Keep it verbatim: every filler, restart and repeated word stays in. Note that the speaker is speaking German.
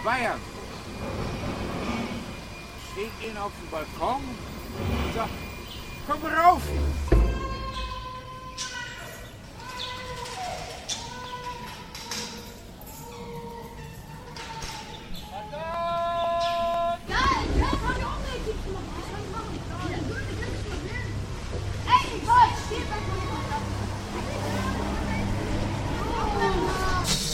Bayern. Steht ihn auf dem Balkon und sagt, komm rauf!